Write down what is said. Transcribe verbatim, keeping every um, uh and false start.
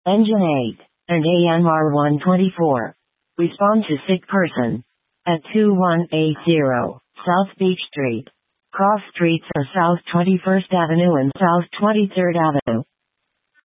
Engine eight, and A M R one twenty-four. Respond to sick person. At two one eight zero, South Beach Street. Cross streets are South twenty-first Avenue and South twenty-third Avenue.